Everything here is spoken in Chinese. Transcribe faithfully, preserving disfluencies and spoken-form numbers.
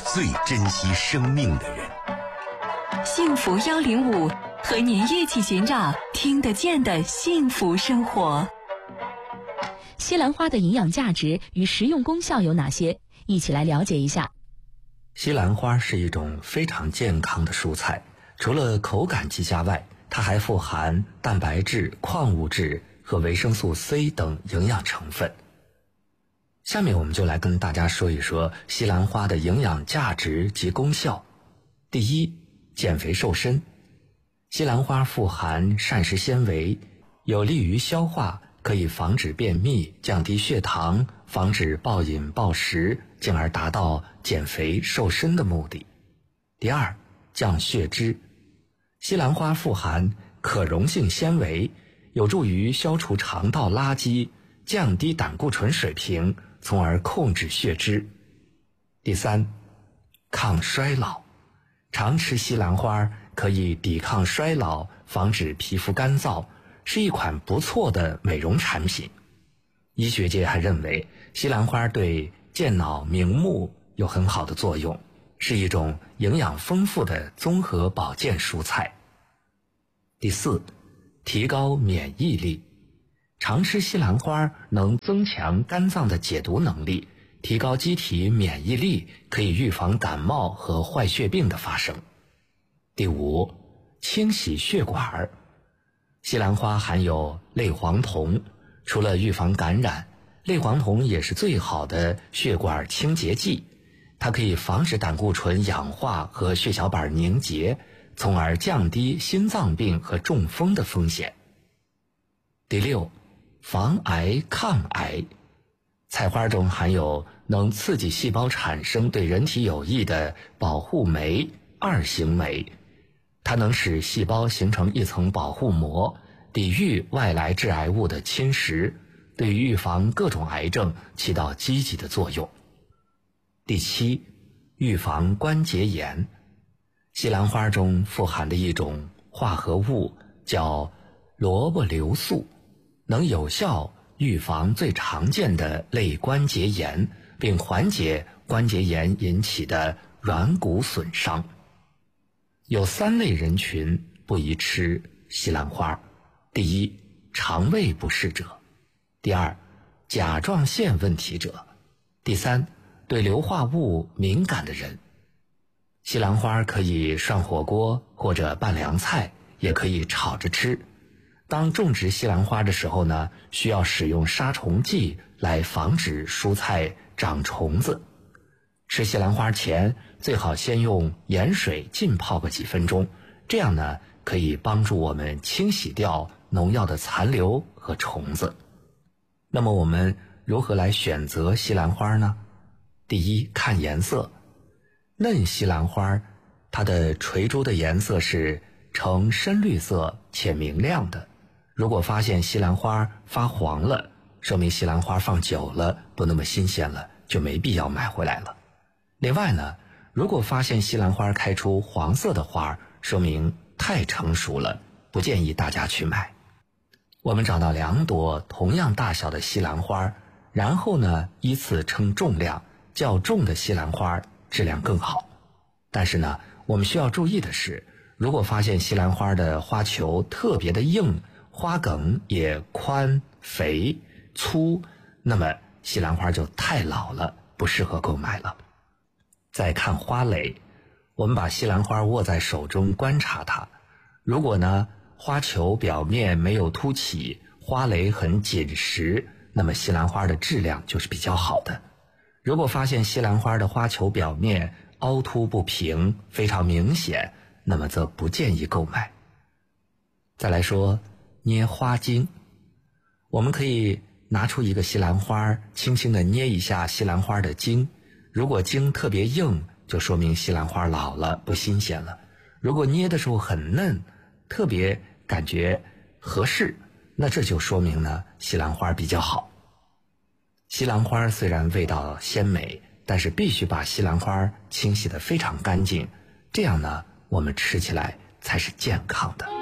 最珍惜生命的人。 幸福一零五，和您一起寻找听得见的幸福生活。 西兰花的营养价值与食用功效有哪些？一起来了解一下。 西兰花是一种非常健康的蔬菜，除了口感极佳外，它还富含蛋白质、矿物质和维生素 C 等营养成分。下面我们就来跟大家说一说西兰花的营养价值及功效。第一，减肥瘦身。西兰花富含膳食纤维，有利于消化，可以防止便秘，降低血糖，防止暴饮暴食，进而达到减肥瘦身的目的。第二，降血脂。西兰花富含可溶性纤维，有助于消除肠道垃圾，降低胆固醇水平，从而控制血脂。第三，抗衰老。常吃西兰花可以抵抗衰老，防止皮肤干燥，是一款不错的美容产品。医学界还认为西兰花对健脑明目有很好的作用，是一种营养丰富的综合保健蔬菜。第四，提高免疫力。常吃西兰花能增强肝脏的解毒能力，提高机体免疫力，可以预防感冒和坏血病的发生。第五，清洗血管。西兰花含有类黄酮，除了预防感染，类黄酮也是最好的血管清洁剂，它可以防止胆固醇氧化和血小板凝结，从而降低心脏病和中风的风险。第六，防癌抗癌。菜花中含有能刺激细胞产生对人体有益的保护酶二型酶，它能使细胞形成一层保护膜，抵御外来致癌物的侵蚀，对于预防各种癌症起到积极的作用。第七，预防关节炎。西兰花中富含的一种化合物叫萝卜硫素，能有效预防最常见的类关节炎，并缓解关节炎引起的软骨损伤。有三类人群不宜吃西兰花。第一，肠胃不适者；第二，甲状腺问题者；第三，对硫化物敏感的人。西兰花可以涮火锅或者拌凉菜，也可以炒着吃。当种植西兰花的时候呢，需要使用杀虫剂来防止蔬菜长虫子。吃西兰花前，最好先用盐水浸泡个几分钟，这样呢，可以帮助我们清洗掉农药的残留和虫子。那么我们如何来选择西兰花呢？第一，看颜色。嫩西兰花，它的垂珠的颜色是呈深绿色且明亮的。如果发现西兰花发黄了，说明西兰花放久了不那么新鲜了，就没必要买回来了。另外呢，如果发现西兰花开出黄色的花，说明太成熟了，不建议大家去买。我们找到两朵同样大小的西兰花，然后呢依次称重量，较重的西兰花质量更好。但是呢，我们需要注意的是，如果发现西兰花的花球特别的硬，花梗也宽、肥、粗，那么西兰花就太老了，不适合购买了。再看花蕾，我们把西兰花握在手中观察它，如果呢花球表面没有凸起，花蕾很紧实，那么西兰花的质量就是比较好的。如果发现西兰花的花球表面凹凸不平，非常明显，那么则不建议购买。再来说捏花茎，我们可以拿出一个西兰花，轻轻地捏一下西兰花的茎，如果茎特别硬，就说明西兰花老了，不新鲜了。如果捏的时候很嫩，特别感觉合适，那这就说明呢西兰花比较好。西兰花虽然味道鲜美，但是必须把西兰花清洗得非常干净，这样呢我们吃起来才是健康的。